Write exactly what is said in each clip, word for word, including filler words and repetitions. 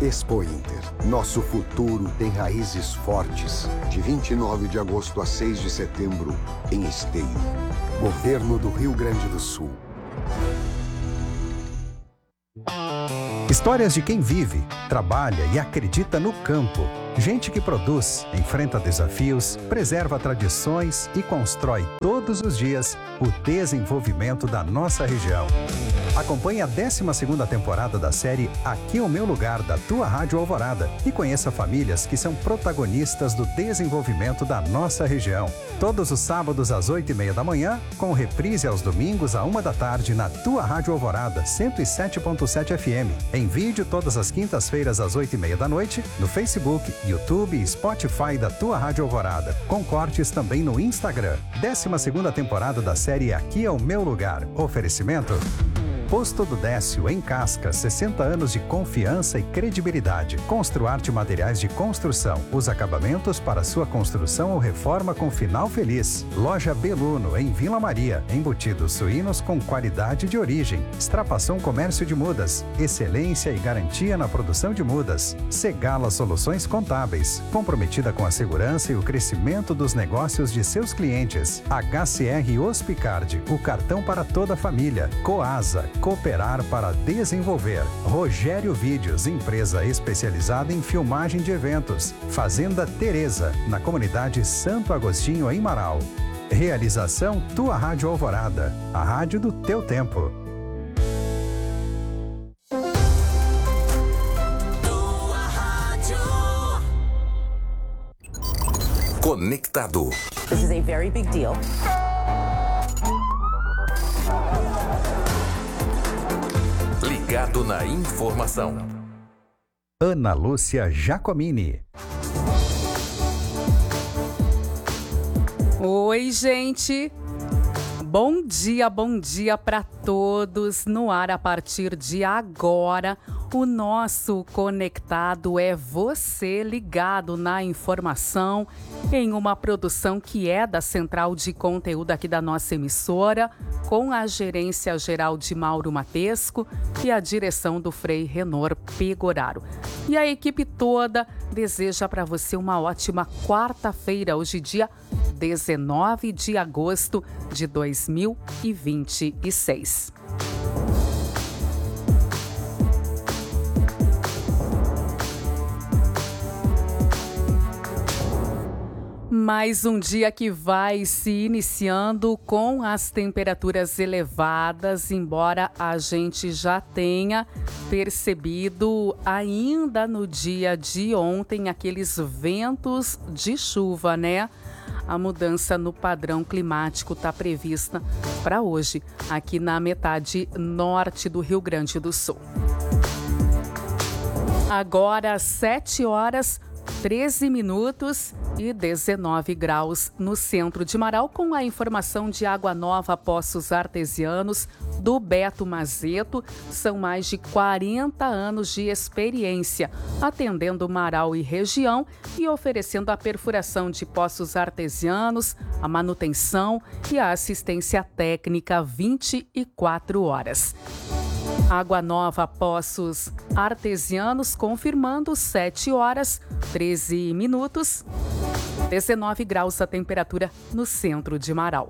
Expo Inter. Nosso futuro tem raízes fortes. De vinte e nove de agosto a seis de setembro, em Esteio. Governo do Rio Grande do Sul. Histórias de quem vive, trabalha e acredita no campo. Gente que produz, enfrenta desafios, preserva tradições e constrói todos os dias o desenvolvimento da nossa região. Acompanhe a décima segunda temporada da série Aqui é o Meu Lugar, da tua Rádio Alvorada, e conheça famílias que são protagonistas do desenvolvimento da nossa região. Todos os sábados às oito e meia da manhã, com reprise aos domingos à uma da tarde na tua Rádio Alvorada, cento e sete ponto sete F M. Em vídeo todas as quintas-feiras às oito e meia da noite, no Facebook, YouTube e Spotify da tua Rádio Alvorada, com cortes também no Instagram. décima segunda temporada da série Aqui é o Meu Lugar. Oferecimento: Posto do Décio, em Casca, sessenta anos de confiança e credibilidade. Construarte Materiais de Construção, os acabamentos para sua construção ou reforma com final feliz. Loja Beluno, em Vila Maria, embutidos suínos com qualidade de origem. Extrapação Comércio de Mudas, excelência e garantia na produção de mudas. Segala Soluções Contábeis, comprometida com a segurança e o crescimento dos negócios de seus clientes. H C R Hospicard, o cartão para toda a família. Coasa, cooperar para desenvolver. Rogério Vídeos, empresa especializada em filmagem de eventos. Fazenda Teresa, na comunidade Santo Agostinho, em Marau. Realização Tua Rádio Alvorada, a rádio do teu tempo. Tua Rádio. Conectado. This is a very big deal. Ligado na informação. Ana Lúcia Giacomini. Oi, gente. Bom dia, bom dia para todos. No ar a partir de agora, o nosso Conectado é você ligado na informação, em uma produção que é da Central de Conteúdo aqui da nossa emissora, com a gerência geral de Mauro Matesco e a direção do Frei Renor Pegoraro. E a equipe toda deseja para você uma ótima quarta-feira, hoje dia dezenove de agosto de dois mil e vinte e seis. Mais um dia que vai se iniciando com as temperaturas elevadas, embora a gente já tenha percebido ainda no dia de ontem aqueles ventos de chuva, né? A mudança no padrão climático está prevista para hoje, aqui na metade norte do Rio Grande do Sul. Agora, sete horas, treze minutos e dezenove graus no centro de Marau, com a informação de Água Nova Poços Artesianos do Beto Mazeto. São mais de quarenta anos de experiência atendendo Marau e região e oferecendo a perfuração de poços artesianos, a manutenção e a assistência técnica vinte e quatro horas. Água Nova Poços Artesianos, confirmando sete horas, treze minutos, dezenove graus a temperatura no centro de Marau.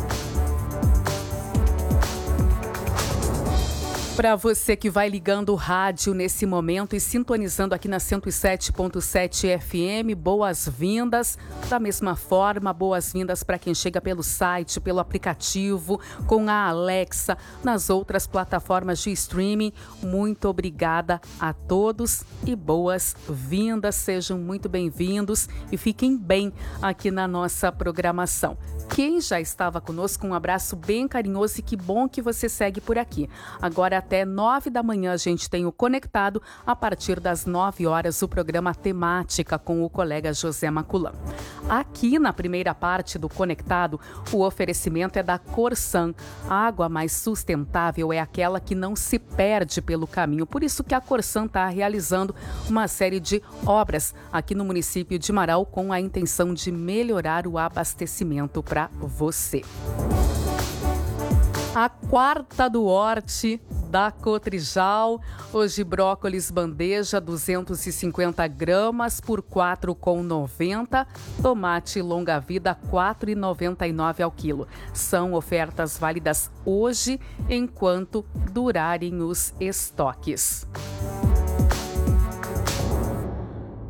Para você que vai ligando o rádio nesse momento e sintonizando aqui na cento e sete ponto sete F M, boas-vindas. Da mesma forma, boas-vindas para quem chega pelo site, pelo aplicativo, com a Alexa, nas outras plataformas de streaming. Muito obrigada a todos e boas-vindas. Sejam muito bem-vindos e fiquem bem aqui na nossa programação. Quem já estava conosco, um abraço bem carinhoso e que bom que você segue por aqui. Agora até nove da manhã a gente tem o Conectado, a partir das nove horas o programa Temática com o colega José Maculan. Aqui na primeira parte do Conectado, o oferecimento é da Corsan. A água mais sustentável é aquela que não se perde pelo caminho. Por isso que a Corsan está realizando uma série de obras aqui no município de Marau com a intenção de melhorar o abastecimento para você. A quarta do Horte da Cotrijal. Hoje brócolis bandeja duzentos e cinquenta gramas por quatro reais e noventa centavos. Tomate longa vida quatro reais e noventa e nove centavos ao quilo. São ofertas válidas hoje enquanto durarem os estoques.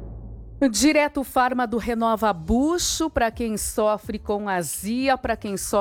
Direto Farma do Renova Bucho para quem sofre com azia, para quem sofre